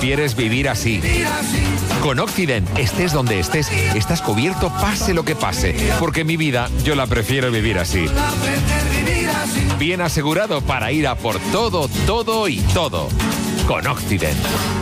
prefieres vivir así. Con Occident, estés donde estés, estás cubierto pase lo que pase, porque mi vida yo la prefiero vivir así. Bien asegurado para ir a por todo, todo y todo. Con Occident.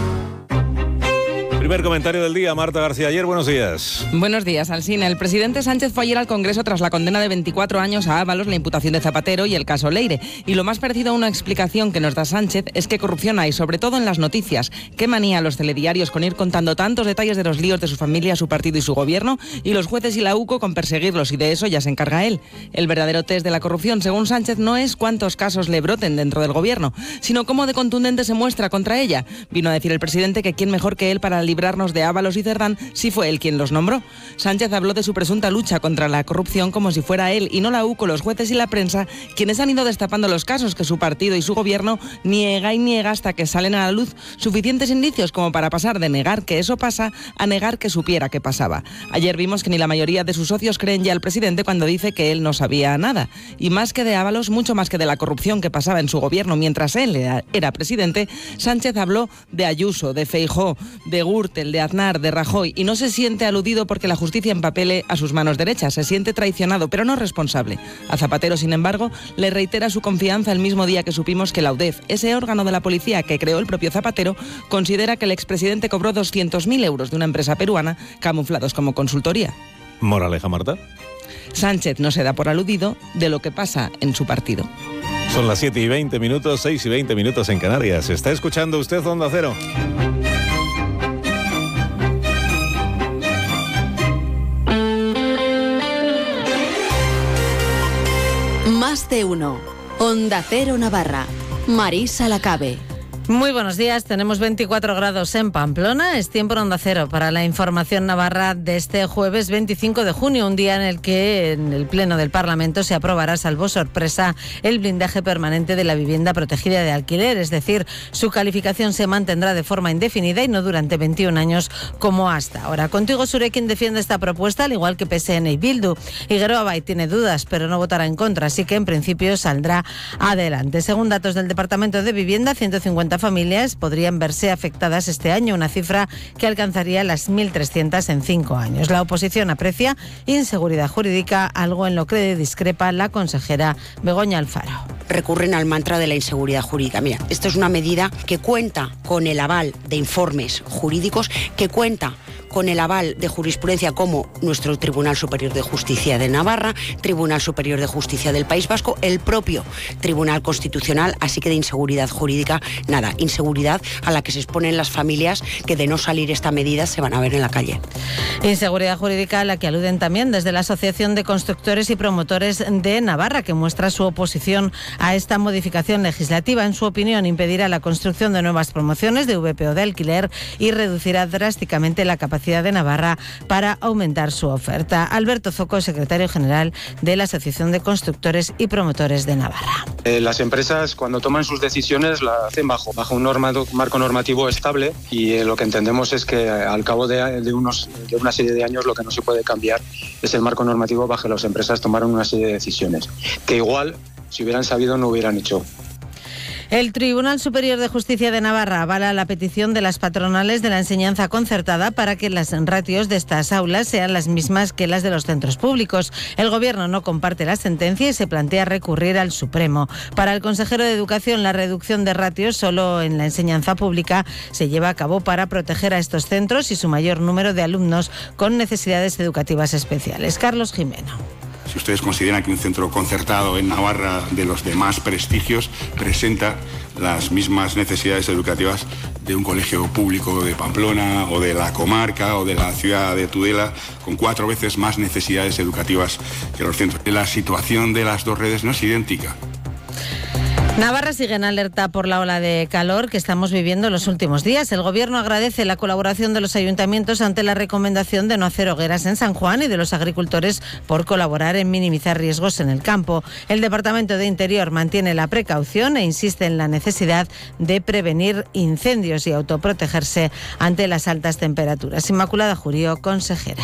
Primer comentario del día, Marta García Ayer, buenos días. Buenos días, Alsina. El presidente Sánchez fue ayer al Congreso tras la condena de 24 años a Ábalos, la imputación de Zapatero y el caso Leire. Y lo más parecido a una explicación que nos da Sánchez es que corrupción hay, sobre todo en las noticias. Qué manía los telediarios con ir contando tantos detalles de los líos de su familia, su partido y su gobierno, y los jueces y la UCO con perseguirlos, y de eso ya se encarga él. El verdadero test de la corrupción, según Sánchez, no es cuántos casos le broten dentro del gobierno, sino cómo de contundente se muestra contra ella. Vino a decir el presidente que quién mejor que él para librarnos de Ábalos y Cerdán si fue él quien los nombró. Sánchez habló de su presunta lucha contra la corrupción como si fuera él y no la UCO, los jueces y la prensa quienes han ido destapando los casos que su partido y su gobierno niega y niega hasta que salen a la luz suficientes indicios como para pasar de negar que eso pasa a negar que supiera que pasaba. Ayer vimos que ni la mayoría de sus socios creen ya al presidente cuando dice que él no sabía nada. Y más que de Ábalos, mucho más que de la corrupción que pasaba en su gobierno mientras él era presidente, Sánchez habló de Ayuso, de Feijóo, de Gürtel, de Aznar, de Rajoy, y no se siente aludido porque la justicia empapele a sus manos derechas. Se siente traicionado, pero no responsable. A Zapatero, sin embargo, le reitera su confianza el mismo día que supimos que la UDEF, ese órgano de la policía que creó el propio Zapatero, considera que el expresidente cobró 200.000 euros de una empresa peruana camuflados como consultoría. Moraleja, Marta. Sánchez no se da por aludido de lo que pasa en su partido. Son las 7:20, 6:20 en Canarias. ¿Está escuchando usted Onda Cero? Más de uno. Onda Cero Navarra. Marisa Lacabe. Muy buenos días, tenemos 24 grados en Pamplona, es tiempo en Onda Cero para la información navarra de este jueves 25 de junio, un día en el que en el Pleno del Parlamento se aprobará, salvo sorpresa, el blindaje permanente de la vivienda protegida de alquiler, es decir, su calificación se mantendrá de forma indefinida y no durante 21 años como hasta ahora. Contigo, Sure, quien defiende esta propuesta, al igual que PSN y Bildu. Higuero Abay tiene dudas, pero no votará en contra, así que en principio saldrá adelante. Según datos del Departamento de Vivienda, 150 familias podrían verse afectadas este año, una cifra que alcanzaría las 1.300 en 5 años. La oposición aprecia inseguridad jurídica, algo en lo que discrepa la consejera Begoña Alfaro. Recurren al mantra de la inseguridad jurídica. Mira, esto es una medida que cuenta con el aval de informes jurídicos, que cuenta con el aval de jurisprudencia como nuestro Tribunal Superior de Justicia de Navarra, Tribunal Superior de Justicia del País Vasco, el propio Tribunal Constitucional, así que de inseguridad jurídica, nada, inseguridad a la que se exponen las familias que de no salir esta medida se van a ver en la calle. Inseguridad jurídica a la que aluden también desde la Asociación de Constructores y Promotores de Navarra, que muestra su oposición a esta modificación legislativa. En su opinión, impedirá la construcción de nuevas promociones de VPO de alquiler y reducirá drásticamente la capacidad de Navarra para aumentar su oferta. Alberto Zoco, secretario general de la Asociación de Constructores y Promotores de Navarra. Las empresas, cuando toman sus decisiones, la hacen bajo un marco normativo estable, y lo que entendemos es que al cabo de una serie de años lo que no se puede cambiar es el marco normativo bajo que las empresas tomaron una serie de decisiones que igual, si hubieran sabido, no hubieran hecho. El Tribunal Superior de Justicia de Navarra avala la petición de las patronales de la enseñanza concertada para que las ratios de estas aulas sean las mismas que las de los centros públicos. El Gobierno no comparte la sentencia y se plantea recurrir al Supremo. Para el consejero de Educación, la reducción de ratios solo en la enseñanza pública se lleva a cabo para proteger a estos centros y su mayor número de alumnos con necesidades educativas especiales. Carlos Jimeno. Si ustedes consideran que un centro concertado en Navarra de los demás prestigios presenta las mismas necesidades educativas de un colegio público de Pamplona o de la comarca o de la ciudad de Tudela, con 4 veces más necesidades educativas que los centros. La situación de las dos redes no es idéntica. Navarra sigue en alerta por la ola de calor que estamos viviendo en los últimos días. El Gobierno agradece la colaboración de los ayuntamientos ante la recomendación de no hacer hogueras en San Juan y de los agricultores por colaborar en minimizar riesgos en el campo. El Departamento de Interior mantiene la precaución e insiste en la necesidad de prevenir incendios y autoprotegerse ante las altas temperaturas. Inmaculada Jurío, consejera.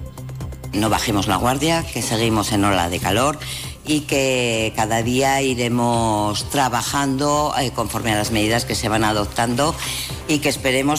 No bajemos la guardia, que seguimos en ola de calor y que cada día iremos trabajando conforme a las medidas que se van adoptando y que esperemos